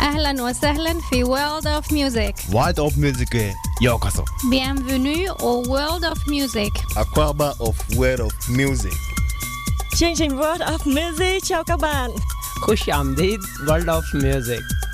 أهلا وسهلا في World of Music. World of Music ようこそ Bienvenue au World of Music. Aquaba of World of Music. Chương trình World of Music chào các bạn. खुश आमदीद world of music